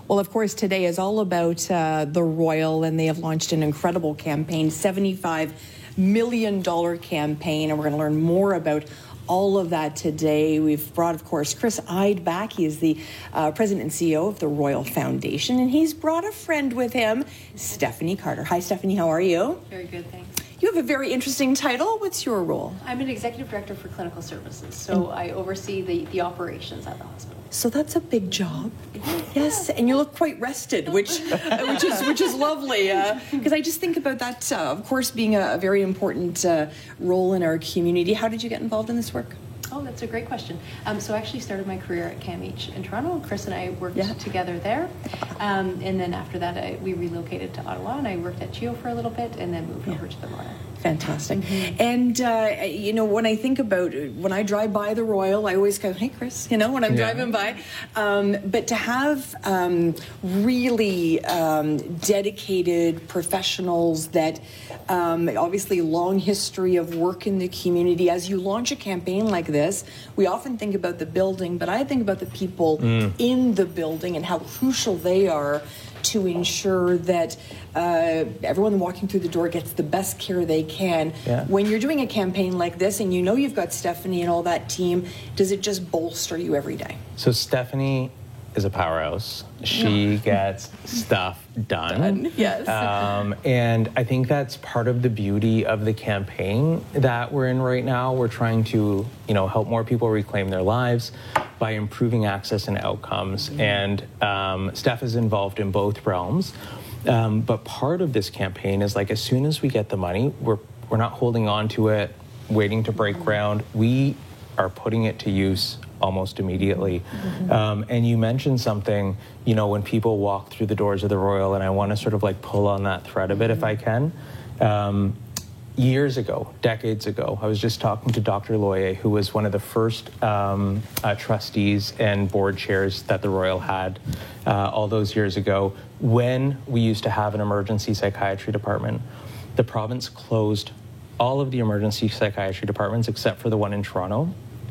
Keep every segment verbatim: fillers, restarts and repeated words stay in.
Well, of course, today is all about uh, the Royal, and they have launched an incredible campaign, seventy-five million dollars campaign, and we're going to learn more about all of that today. We've brought, of course, Chris Ide back. He is the uh, president and C E O of the Royal Foundation, and he's brought a friend with him, Stephanie Carter. Hi, Stephanie. How are you? Very good, thanks. You have a very interesting title. What's your role? I'm an executive director for clinical services, so I oversee the, the operations at the hospital. So that's a big job. Yes, and you look quite rested, which which is which is lovely. Because uh, I just think about that, uh, of course, being a, a very important uh, role in our community. How did you get involved in this work? Oh, that's a great question. Um, so I actually started my career at CAMH in Toronto. Chris and I worked Yeah. together there. Um, and then after that, I, we relocated to Ottawa, and I worked at Geo for a little bit, and then moved Yeah. over to the Royal. Fantastic. Mm-hmm. And, uh, you know, when I think about, when I drive by the Royal, I always go, hey, Chris, you know, when I'm Yeah. driving by. Um, but to have um, really um, dedicated professionals that um, obviously long history of work in the community, as you launch a campaign like this, we often think about the building, but I think about the people mm. in the building and how crucial they are to ensure that uh, everyone walking through the door gets the best care they can. Yeah. When you're doing a campaign like this and you know you've got Stephanie and all that team, does it just bolster you every day? So Stephanie is a powerhouse. She gets stuff done. Done, yes. Um, and I think that's part of the beauty of the campaign that we're in right now. We're trying to, you know, help more people reclaim their lives by improving access and outcomes. Mm-hmm. And um, Steph is involved in both realms. Um, but part of this campaign is like, as soon as we get the money, we're we're not holding on to it, waiting to break ground. We are putting it to use almost immediately. Mm-hmm. Um, and you mentioned something, you know, when people walk through the doors of the Royal, and I want to sort of like pull on that thread a bit if I can. Um, years ago, decades ago, I was just talking to Doctor Loyer, who was one of the first um, uh, trustees and board chairs that the Royal had uh, all those years ago, when we used to have an emergency psychiatry department. The province closed all of the emergency psychiatry departments except for the one in Toronto.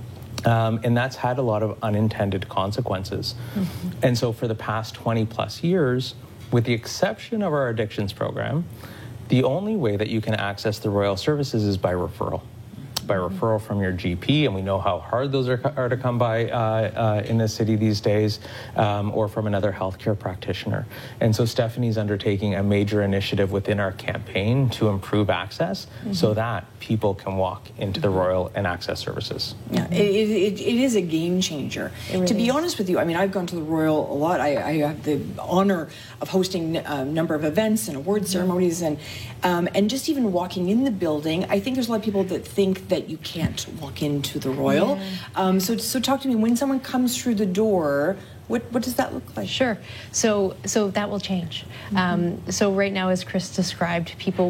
Um, and that's had a lot of unintended consequences. Mm-hmm. And so for the past twenty plus years, with the exception of our addictions program, the only way that you can access the Royal services is by referral. By referral from your G P, and we know how hard those are, are to come by uh, uh, in this city these days, um, or from another healthcare practitioner. And so Stephanie's undertaking a major initiative within our campaign to improve access mm-hmm. so that people can walk into the Royal and access services. Yeah, it, it, it is a game changer. Really to be is. honest with you, I mean, I've gone to the Royal a lot. I, I have the honor of hosting a number of events and award ceremonies, and um, and just even walking in the building, I think there's a lot of people that think that you can't walk into the Royal. Yeah. Um, so, so talk to me, when someone comes through the door, what, what does that look like? Sure. So, so that will change. Mm-hmm. Um, so right now, as Chris described, people